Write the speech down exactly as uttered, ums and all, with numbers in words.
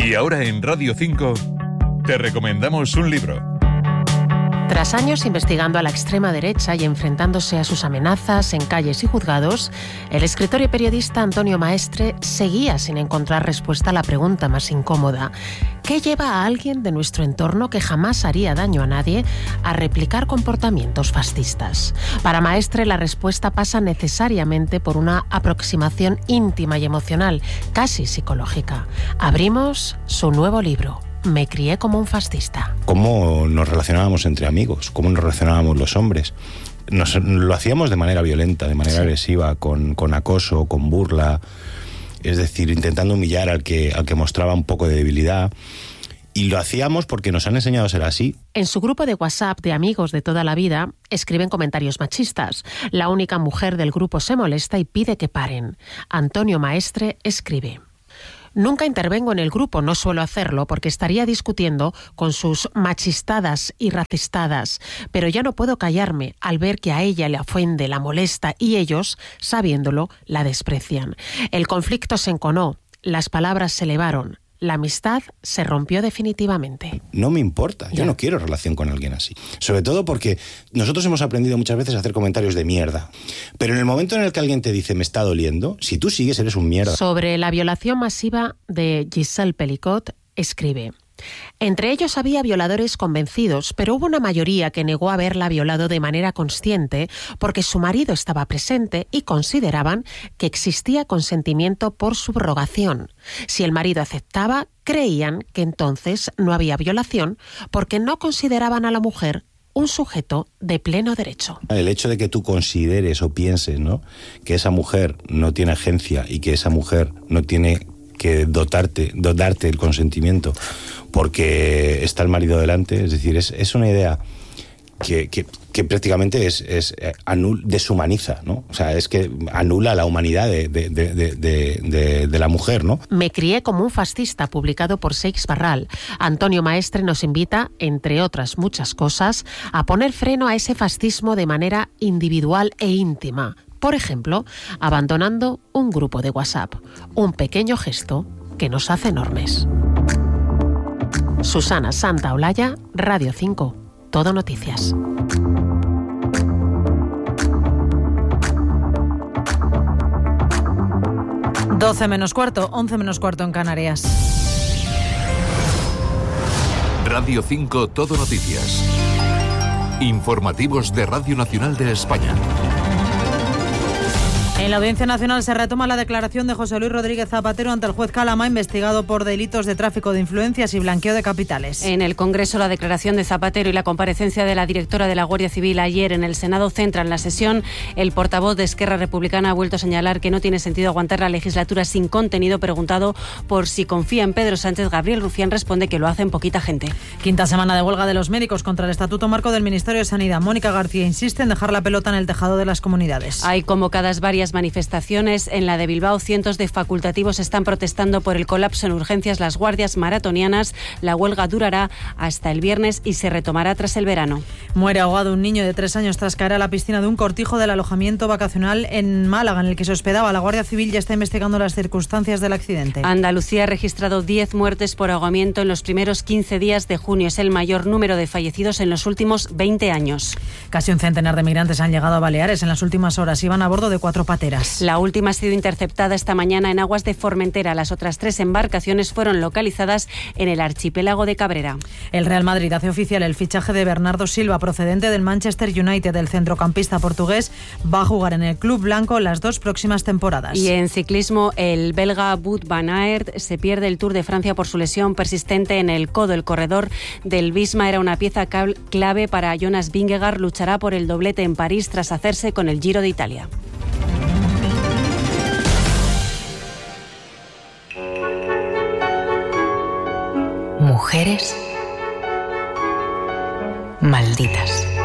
Y ahora en Radio cinco te recomendamos un libro. Tras años investigando a la extrema derecha y enfrentándose a sus amenazas en calles y juzgados, el escritor y periodista Antonio Maestre seguía sin encontrar respuesta a la pregunta más incómoda: ¿qué lleva a alguien de nuestro entorno que jamás haría daño a nadie a replicar comportamientos fascistas? Para Maestre, la respuesta pasa necesariamente por una aproximación íntima y emocional, casi psicológica. Abrimos su nuevo libro: Me crié como un fascista. ¿Cómo nos relacionábamos entre amigos? ¿Cómo nos relacionábamos los hombres? Nos, lo hacíamos de manera violenta, de manera sí. agresiva, con, con acoso, con burla, es decir, intentando humillar al que, al que mostraba un poco de debilidad. Y lo hacíamos porque nos han enseñado a ser así. En su grupo de WhatsApp de amigos de toda la vida escriben comentarios machistas. La única mujer del grupo se molesta y pide que paren. Antonio Maestre escribe: nunca intervengo en el grupo, no suelo hacerlo porque estaría discutiendo con sus machistadas y racistadas, pero ya no puedo callarme al ver que a ella le ofende, la molesta y ellos, sabiéndolo, la desprecian. El conflicto se enconó, las palabras se elevaron, la amistad se rompió definitivamente. No me importa, yo ya. no quiero relación con alguien así. Sobre todo porque nosotros hemos aprendido muchas veces a hacer comentarios de mierda. Pero en el momento en el que alguien te dice me está doliendo, si tú sigues eres un mierda. Sobre la violación masiva de Giselle Pelicot, escribe: entre ellos había violadores convencidos, pero hubo una mayoría que negó haberla violado de manera consciente porque su marido estaba presente y consideraban que existía consentimiento por subrogación. Si el marido aceptaba, creían que entonces no había violación porque no consideraban a la mujer un sujeto de pleno derecho. El hecho de que tú consideres o pienses, ¿no?, que esa mujer no tiene agencia y que esa mujer no tiene que dotarte, dotarte el consentimiento porque está el marido delante, es decir, es, es una idea que, que, que prácticamente es, es anul, deshumaniza, ¿no? O sea, es que anula la humanidad de, de, de, de, de, de la mujer, ¿no? Me crié como un fascista, publicado por Seix Barral. Antonio Maestre nos invita, entre otras muchas cosas, a poner freno a ese fascismo de manera individual e íntima. Por ejemplo, abandonando un grupo de WhatsApp. Un pequeño gesto que nos hace enormes. Susana Santaolalla, Radio cinco. Todo Noticias. doce menos cuarto, once menos cuarto en Canarias. Radio cinco, Todo Noticias. Informativos de Radio Nacional de España. En la Audiencia Nacional se retoma la declaración de José Luis Rodríguez Zapatero ante el juez Calama, investigado por delitos de tráfico de influencias y blanqueo de capitales. En el Congreso, la declaración de Zapatero y la comparecencia de la directora de la Guardia Civil ayer en el Senado centran la sesión. El portavoz de Esquerra Republicana ha vuelto a señalar que no tiene sentido aguantar la legislatura sin contenido. Preguntado por si confía en Pedro Sánchez, Gabriel Rufián responde que lo hacen poquita gente. Quinta semana de huelga de los médicos contra el Estatuto Marco del Ministerio de Sanidad. Mónica García insiste en dejar la pelota en el tejado de las comunidades. Hay convocadas varias manifestaciones. En la de Bilbao, cientos de facultativos están protestando por el colapso en urgencias, las guardias maratonianas. La huelga durará hasta el viernes y se retomará tras el verano. Muere ahogado un niño de tres años tras caer a la piscina de un cortijo del alojamiento vacacional en Málaga, en el que se hospedaba. La Guardia Civil ya está investigando las circunstancias del accidente. Andalucía ha registrado diez muertes por ahogamiento en los primeros quince días de junio. Es el mayor número de fallecidos en los últimos veinte años. Casi un centenar de migrantes han llegado a Baleares en las últimas horas. Iban a bordo de cuatro pateras. La última ha sido interceptada esta mañana en aguas de Formentera. Las otras tres embarcaciones fueron localizadas en el archipiélago de Cabrera. El Real Madrid hace oficial el fichaje de Bernardo Silva, procedente del Manchester United. El centrocampista portugués va a jugar en el club blanco las dos próximas temporadas. Y en ciclismo, el belga Wout van Aert se pierde el Tour de Francia por su lesión persistente en el codo. El corredor del Visma era una pieza clave para Jonas Vingegaard. Luchará por el doblete en París tras hacerse con el Giro de Italia. Mujeres malditas.